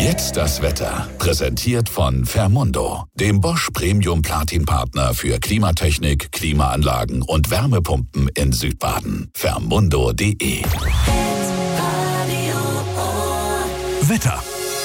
Jetzt das Wetter. Präsentiert von Fermundo, dem Bosch Premium Platin Partner für Klimatechnik, Klimaanlagen und Wärmepumpen in Südbaden. Fermundo.de. Wetter.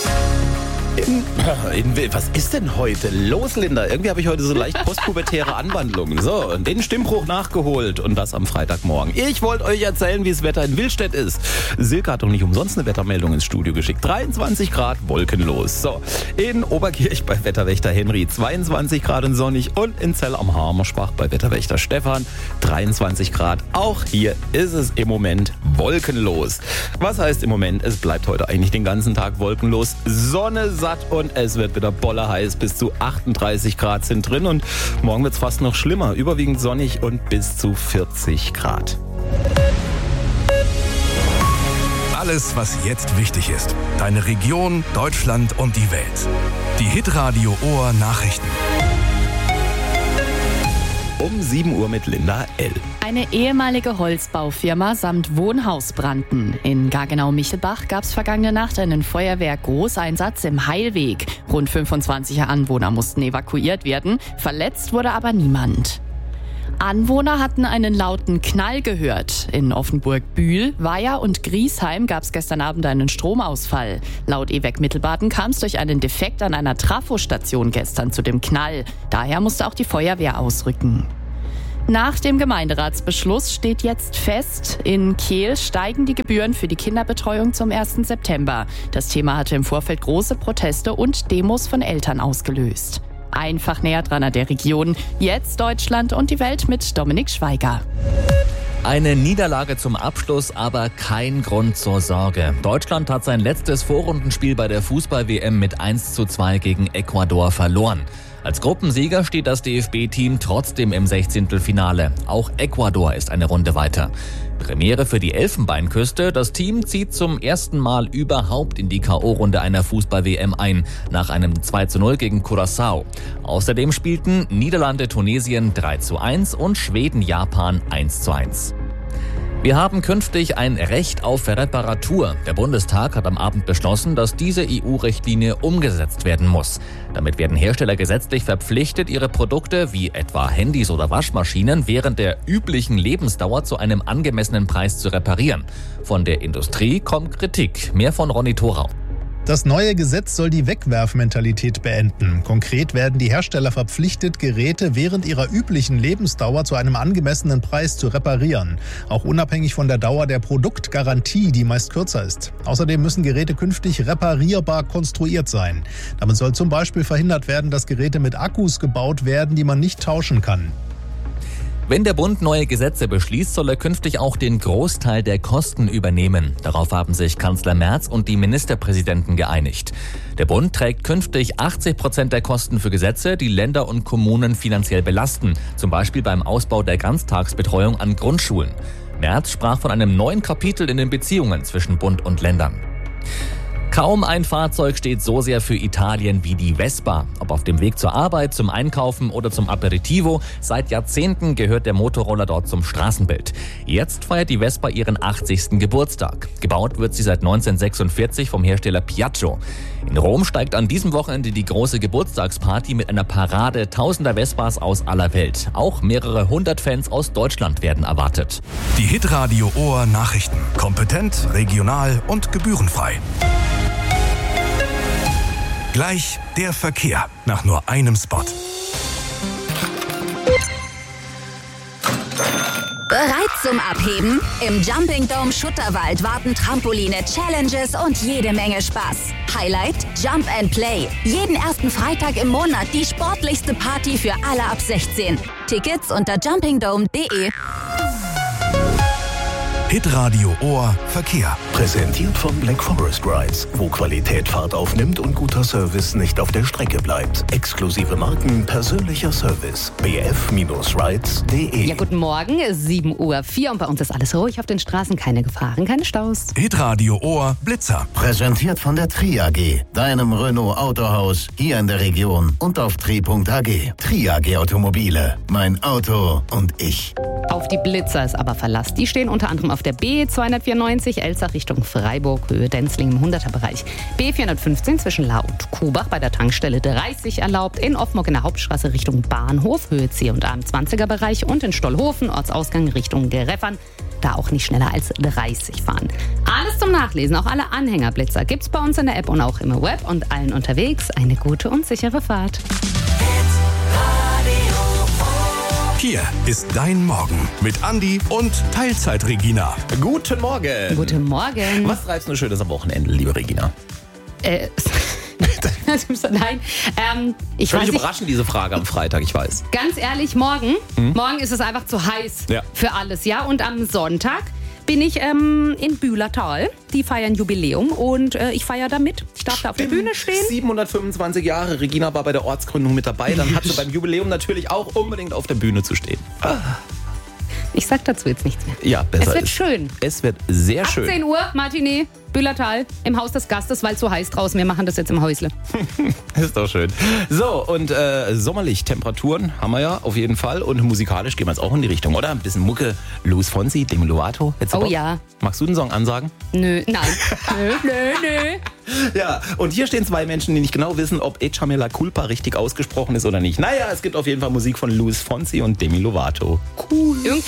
Was ist denn heute los, Linda? Irgendwie habe ich heute so leicht postpubertäre Anwandlungen. So, und den Stimmbruch nachgeholt und das am Freitagmorgen. Ich wollte euch erzählen, wie das Wetter in Willstedt ist. Silke hat doch nicht umsonst eine Wettermeldung ins Studio geschickt. 23 Grad, wolkenlos. So, in Oberkirch bei Wetterwächter Henry 22 Grad und sonnig und in Zell am Hamerspach bei Wetterwächter Stefan 23 Grad. Auch hier ist es im Moment wolkenlos. Was heißt im Moment? Es bleibt heute eigentlich den ganzen Tag wolkenlos. Sonne satt und es wird wieder bollerheiß. Bis zu 38 Grad sind drin und morgen wird es fast noch schlimmer. Überwiegend sonnig und bis zu 40 Grad. Alles, was jetzt wichtig ist. Deine Region, Deutschland und die Welt. Die Hitradio Ohr Nachrichten. Um 7 Uhr mit Linda L. Eine ehemalige Holzbaufirma samt Wohnhaus brannten. In Gargenau-Michelbach gab es vergangene Nacht einen Feuerwehr-Großeinsatz im Heilweg. Rund 25 Anwohner mussten evakuiert werden. Verletzt wurde aber niemand. Anwohner hatten einen lauten Knall gehört. In Offenburg-Bühl, Weiher und Griesheim gab es gestern Abend einen Stromausfall. Laut EWEC Mittelbaden kam es durch einen Defekt an einer Trafostation gestern zu dem Knall. Daher musste auch die Feuerwehr ausrücken. Nach dem Gemeinderatsbeschluss steht jetzt fest, in Kehl steigen die Gebühren für die Kinderbetreuung zum 1. September. Das Thema hatte im Vorfeld große Proteste und Demos von Eltern ausgelöst. Einfach näher dran an der Region. Jetzt Deutschland und die Welt mit Dominik Schweiger. Eine Niederlage zum Abschluss, aber kein Grund zur Sorge. Deutschland hat sein letztes Vorrundenspiel bei der Fußball-WM mit 1:2 gegen Ecuador verloren. Als Gruppensieger steht das DFB-Team trotzdem im 16. Finale. Auch Ecuador ist eine Runde weiter. Premiere für die Elfenbeinküste. Das Team zieht zum ersten Mal überhaupt in die K.O.-Runde einer Fußball-WM ein, nach einem 2:0 gegen Curaçao. Außerdem spielten Niederlande Tunesien 3:1 und Schweden Japan 1:1. Wir haben künftig ein Recht auf Reparatur. Der Bundestag hat am Abend beschlossen, dass diese EU-Richtlinie umgesetzt werden muss. Damit werden Hersteller gesetzlich verpflichtet, ihre Produkte wie etwa Handys oder Waschmaschinen während der üblichen Lebensdauer zu einem angemessenen Preis zu reparieren. Von der Industrie kommt Kritik. Mehr von Ronny Thorau. Das neue Gesetz soll die Wegwerfmentalität beenden. Konkret werden die Hersteller verpflichtet, Geräte während ihrer üblichen Lebensdauer zu einem angemessenen Preis zu reparieren. Auch unabhängig von der Dauer der Produktgarantie, die meist kürzer ist. Außerdem müssen Geräte künftig reparierbar konstruiert sein. Damit soll zum Beispiel verhindert werden, dass Geräte mit Akkus gebaut werden, die man nicht tauschen kann. Wenn der Bund neue Gesetze beschließt, soll er künftig auch den Großteil der Kosten übernehmen. Darauf haben sich Kanzler Merz und die Ministerpräsidenten geeinigt. Der Bund trägt künftig 80% der Kosten für Gesetze, die Länder und Kommunen finanziell belasten. Zum Beispiel beim Ausbau der Ganztagsbetreuung an Grundschulen. Merz sprach von einem neuen Kapitel in den Beziehungen zwischen Bund und Ländern. Kaum ein Fahrzeug steht so sehr für Italien wie die Vespa. Ob auf dem Weg zur Arbeit, zum Einkaufen oder zum Aperitivo, seit Jahrzehnten gehört der Motorroller dort zum Straßenbild. Jetzt feiert die Vespa ihren 80. Geburtstag. Gebaut wird sie seit 1946 vom Hersteller Piaggio. In Rom steigt an diesem Wochenende die große Geburtstagsparty mit einer Parade tausender Vespas aus aller Welt. Auch mehrere hundert Fans aus Deutschland werden erwartet. Die Hitradio Ohr Nachrichten. Kompetent, regional und gebührenfrei. Gleich der Verkehr nach nur einem Spot. Bereit zum Abheben? Im Jumping Dome Schutterwald warten Trampoline, Challenges und jede Menge Spaß. Highlight? Jump and Play. Jeden ersten Freitag im Monat die sportlichste Party für alle ab 16. Tickets unter jumpingdome.de. Hitradio Ohr Verkehr. Präsentiert von Black Forest Rides, wo Qualität Fahrt aufnimmt und guter Service nicht auf der Strecke bleibt. Exklusive Marken, persönlicher Service. bf-rides.de. Ja, guten Morgen, 7:04 Uhr und bei uns ist alles ruhig auf den Straßen, keine Gefahren, keine Staus. Hitradio Ohr Blitzer. Präsentiert von der Tri AG, deinem Renault Autohaus hier in der Region und auf tri.ag. Tri AG Automobile, mein Auto und ich. Auf die Blitzer ist aber Verlass. Die stehen unter anderem auf der B294 Elzach Richtung Freiburg, Höhe Denzling im 100er-Bereich. B415 zwischen La und Kuhbach bei der Tankstelle 30 erlaubt. In Offenburg in der Hauptstraße Richtung Bahnhof, Höhe C und A im 20er-Bereich. Und in Stollhofen, Ortsausgang Richtung Gereffern. Da auch nicht schneller als 30 fahren. Alles zum Nachlesen, auch alle Anhängerblitzer gibt's bei uns in der App und auch im Web. Und allen unterwegs eine gute und sichere Fahrt. Hier ist dein Morgen mit Andi und Teilzeit-Regina. Guten Morgen. Guten Morgen. Was treibst du Schönes am Wochenende, liebe Regina? Nein, ich weiß Völlig nicht. überraschend, diese Frage am Freitag, ich weiß. Ganz ehrlich, morgen ist es einfach zu heiß für alles, ja. Und am Sonntag bin ich in Bühlertal. Die feiern Jubiläum und ich feiere da mit. Ich darf da auf der Bühne stehen. 725 Jahre. Regina war bei der Ortsgründung mit dabei. Dann hat sie beim Jubiläum natürlich auch unbedingt auf der Bühne zu stehen. Ich sag dazu jetzt nichts mehr. Ja, besser Es wird ist. schön. Es wird sehr 18 schön. Uhr, Matinee, Bühlertal, im Haus des Gastes, weil es so heiß draußen. Wir machen das jetzt im Häusle. Ist doch schön. So, und sommerlich Temperaturen haben wir ja auf jeden Fall. Und musikalisch gehen wir jetzt auch in die Richtung, oder? Ein bisschen Mucke. Luis Fonsi, Demi Lovato. Hättest du Oh Bock? ja. Magst du den Song ansagen? Nö, nein. Nö. Ja, und hier stehen zwei Menschen, die nicht genau wissen, ob Echa la Culpa richtig ausgesprochen ist oder nicht. Naja, es gibt auf jeden Fall Musik von Luis Fonsi und Demi Lovato. Irgendwie